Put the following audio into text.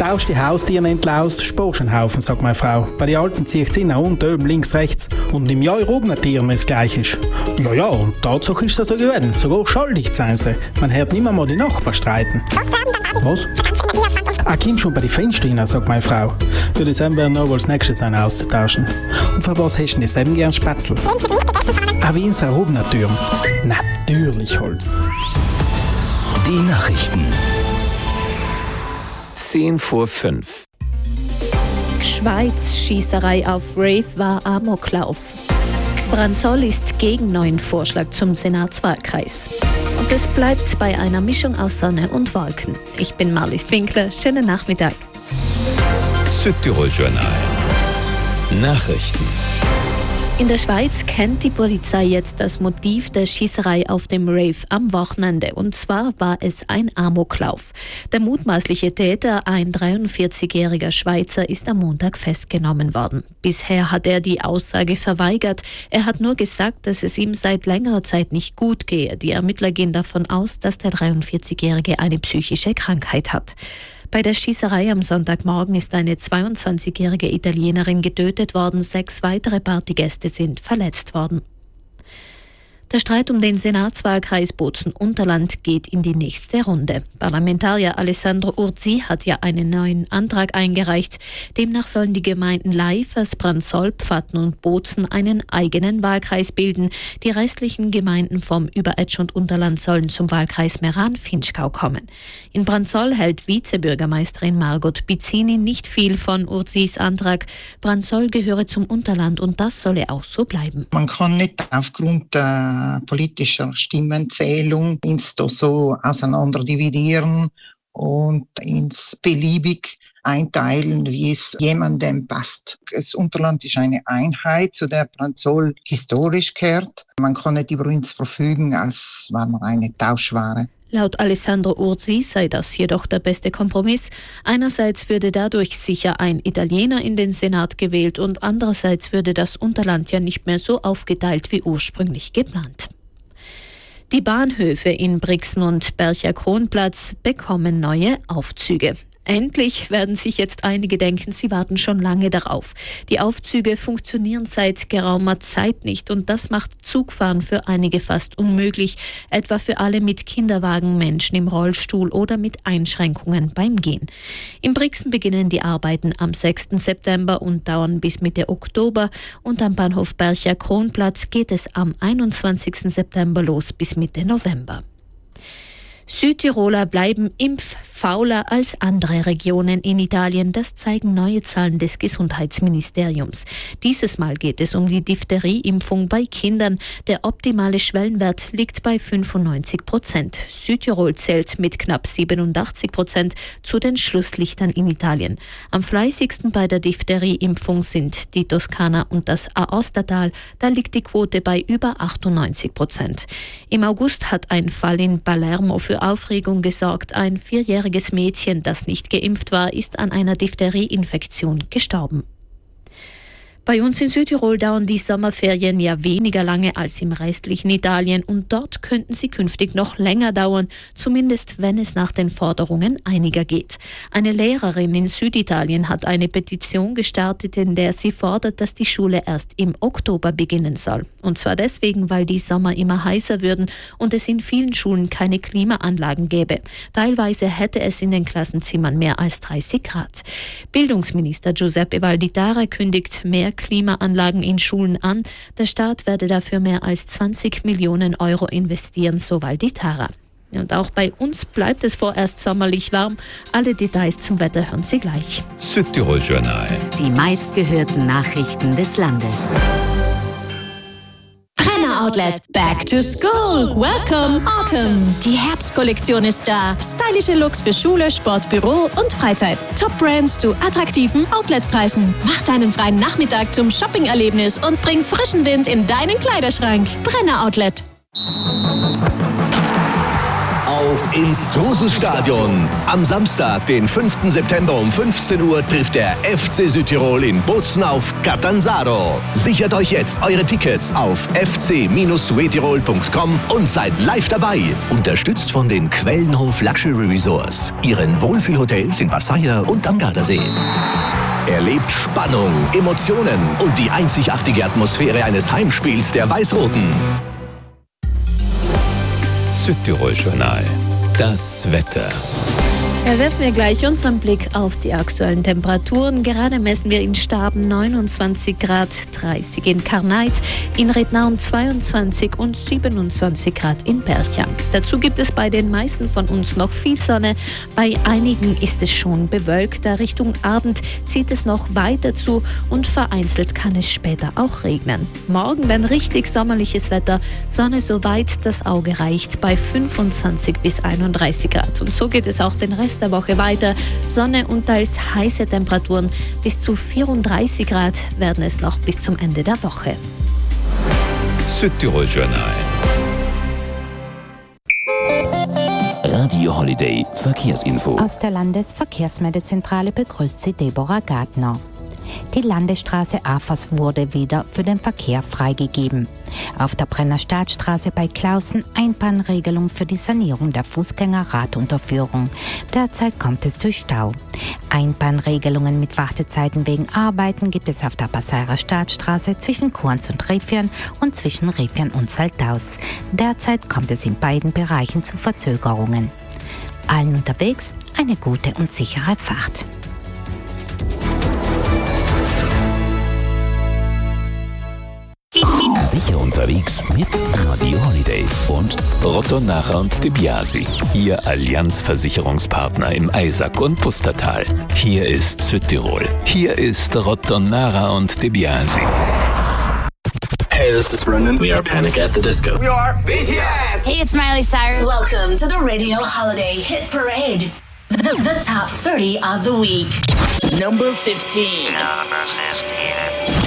baust die Haustiere entlaust, sparst einen Haufen, sagt meine Frau. Bei den Alten ziehe ich sie unten, oben, links, rechts. Und im Jahr oben ein Tier, wenn es gleich ist. Ja, und Tatsache ist das so geworden. Sogar schuldig sein sie. Man hört nicht mal die Nachbarn streiten. Was? Komm schon bei den Fenstern rein, sagt meine Frau. Für das werden wir noch als nächstes einen austauschen. Und für was hast du denn selben gern Spätzle? Wie in Sarobner-Türm. Natürlich Holz. Die Nachrichten. 10:05. Schweiz, Schießerei auf Rave war Amoklauf. Brandsol ist gegen neuen Vorschlag zum Senatswahlkreis. Und es bleibt bei einer Mischung aus Sonne und Wolken. Ich bin Marlies Winkler, schönen Nachmittag. Südtirol Journal. Nachrichten. In der Schweiz kennt die Polizei jetzt das Motiv der Schießerei auf dem Rave am Wochenende. Und zwar war es ein Amoklauf. Der mutmaßliche Täter, ein 43-jähriger Schweizer, ist am Montag festgenommen worden. Bisher hat er die Aussage verweigert. Er hat nur gesagt, dass es ihm seit längerer Zeit nicht gut gehe. Die Ermittler gehen davon aus, dass der 43-Jährige eine psychische Krankheit hat. Bei der Schießerei am Sonntagmorgen ist eine 22-jährige Italienerin getötet worden, 6 weitere Partygäste sind verletzt worden. Der Streit um den Senatswahlkreis Bozen-Unterland geht in die nächste Runde. Parlamentarier Alessandro Urzi hat ja einen neuen Antrag eingereicht. Demnach sollen die Gemeinden Leifers, Brandsol, Pfatten und Bozen einen eigenen Wahlkreis bilden. Die restlichen Gemeinden vom Überetsch und Unterland sollen zum Wahlkreis Meran-Finchgau kommen. In Brandsol hält Vizebürgermeisterin Margot Pizzini nicht viel von Urzis Antrag. Brandsol gehöre zum Unterland und das solle auch so bleiben. Man kann nicht aufgrund politischer Stimmenzählung ins so auseinander dividieren und ins beliebig einteilen, wie es jemandem passt. Das Unterland ist eine Einheit, zu der Brandsol historisch gehört. Man kann nicht über uns verfügen, als wenn wir eine Tauschware. Laut Alessandro Urzi sei das jedoch der beste Kompromiss. Einerseits würde dadurch sicher ein Italiener in den Senat gewählt und andererseits würde das Unterland ja nicht mehr so aufgeteilt wie ursprünglich geplant. Die Bahnhöfe in Brixen und Bercher-Kronplatz bekommen neue Aufzüge. Endlich werden sich jetzt einige denken, sie warten schon lange darauf. Die Aufzüge funktionieren seit geraumer Zeit nicht und das macht Zugfahren für einige fast unmöglich, etwa für alle mit Kinderwagen, Menschen im Rollstuhl oder mit Einschränkungen beim Gehen. In Brixen beginnen die Arbeiten am 6. September und dauern bis Mitte Oktober und am Bahnhof Bercher-Kronplatz geht es am 21. September los bis Mitte November. Südtiroler bleiben impffauler als andere Regionen in Italien. Das zeigen neue Zahlen des Gesundheitsministeriums. Dieses Mal geht es um die Diphtherieimpfung bei Kindern. Der optimale Schwellenwert liegt bei 95%. Südtirol zählt mit knapp 87% zu den Schlusslichtern in Italien. Am fleißigsten bei der Diphtherieimpfung sind die Toskana und das Aostatal. Da liegt die Quote bei über 98%. Im August hat ein Fall in Palermo für Aufregung gesorgt. Ein 4-jähriges Mädchen, das nicht geimpft war, ist an einer Diphtherieinfektion gestorben. Bei uns in Südtirol dauern die Sommerferien ja weniger lange als im restlichen Italien und dort könnten sie künftig noch länger dauern, zumindest wenn es nach den Forderungen einiger geht. Eine Lehrerin in Süditalien hat eine Petition gestartet, in der sie fordert, dass die Schule erst im Oktober beginnen soll. Und zwar deswegen, weil die Sommer immer heißer würden und es in vielen Schulen keine Klimaanlagen gäbe. Teilweise hätte es in den Klassenzimmern mehr als 30 Grad. Bildungsminister Giuseppe Valditara kündigt mehr Klimaanlagen in Schulen an. Der Staat werde dafür mehr als 20 Millionen Euro investieren, so Valditara. Und auch bei uns bleibt es vorerst sommerlich warm. Alle Details zum Wetter hören Sie gleich. Südtirol Journal. Die meistgehörten Nachrichten des Landes. Outlet. Back to school. Welcome Autumn. Die Herbstkollektion ist da. Stylische Looks für Schule, Sport, Büro und Freizeit. Top-Brands zu attraktiven Outletpreisen. Mach deinen freien Nachmittag zum Shopping-Erlebnis und bring frischen Wind in deinen Kleiderschrank. Brenner Outlet. Auf ins Truselstadion. Am Samstag, den 5. September um 15 Uhr trifft der FC Südtirol in Bozen auf Catanzaro. Sichert euch jetzt eure Tickets auf fc-suetirol.com und seid live dabei. Unterstützt von den Quellenhof Luxury Resorts, ihren Wohlfühlhotels in Passaia und am Gardasee. Erlebt Spannung, Emotionen und die einzigartige Atmosphäre eines Heimspiels der Weiß-Roten. Südtirol-Journal. Das Wetter. Da werfen wir gleich unseren Blick auf die aktuellen Temperaturen. Gerade messen wir in Staben 29 Grad, 30 in Karneit, in Rednaum 22 und 27 Grad in Bercham. Dazu gibt es bei den meisten von uns noch viel Sonne. Bei einigen ist es schon bewölkter. Richtung Abend zieht es noch weiter zu und vereinzelt kann es später auch regnen. Morgen dann richtig sommerliches Wetter. Sonne soweit das Auge reicht bei 25 bis 31 Grad. Und so geht es auch den Rest der Woche weiter. Sonne und teils heiße Temperaturen. Bis zu 34 Grad werden es noch bis zum Ende der Woche. Südtirol-Journal. Radio Holiday Verkehrsinfo. Aus der Landesverkehrsmeldezentrale begrüßt Sie Deborah Gardner. Die Landesstraße Afers wurde wieder für den Verkehr freigegeben. Auf der Brennerstadtstraße bei Clausen Einbahnregelung für die Sanierung der Fußgänger-Radunterführung. Derzeit kommt es zu Stau. Einbahnregelungen mit Wartezeiten wegen Arbeiten gibt es auf der Passairer Stadtstraße zwischen Kurns und Revien und zwischen Revien und Saltaus. Derzeit kommt es in beiden Bereichen zu Verzögerungen. Allen unterwegs eine gute und sichere Fahrt. Sicher unterwegs mit Radio Holiday und Rotto-Nacher und De Biasi. Ihr Allianz-Versicherungspartner im Eisack und Pustertal. Hier ist Südtirol. Hier ist Rotto-Nacher und De Biasi. Hey, this is Brendan. We are Panic at the Disco. We are BTS. Hey, it's Miley Cyrus. Welcome to the Radio Holiday Hit Parade. The top 30 of the week. Number 15.